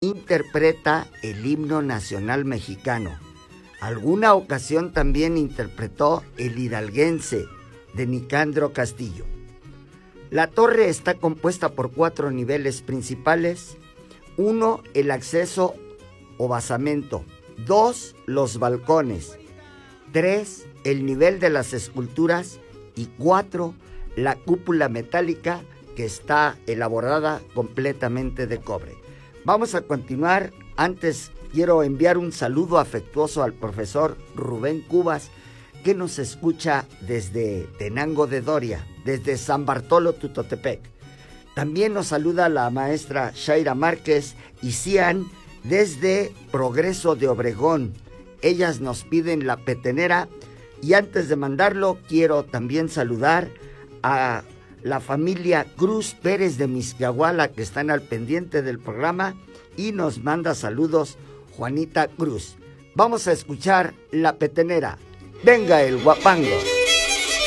interpreta el himno nacional mexicano. Alguna ocasión también interpretó el hidalguense de Nicandro Castillo. La torre está compuesta por 4 niveles principales. 1, el acceso o basamento. 2, los balcones. 3, el nivel de las esculturas. Y 4, la cúpula metálica que está elaborada completamente de cobre. Vamos a continuar. Antes quiero enviar un saludo afectuoso al profesor Rubén Cubas, que nos escucha desde Tenango de Doria, desde San Bartolo Tutotepec. También nos saluda la maestra Shaira Márquez y Cian desde Progreso de Obregón. Ellas nos piden la petenera. Y antes de mandarlo, quiero también saludar a la familia Cruz Pérez de Mixquiahuala, que están al pendiente del programa, y nos manda saludos Juanita Cruz. Vamos a escuchar la petenera. Venga el guapango.